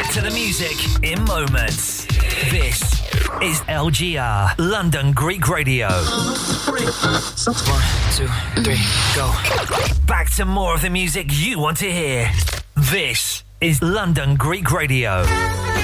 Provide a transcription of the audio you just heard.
Back to the music in moments. This is LGR, London Greek Radio. 1, 2, 3, go. Back to more of the music you want to hear. This is London Greek Radio.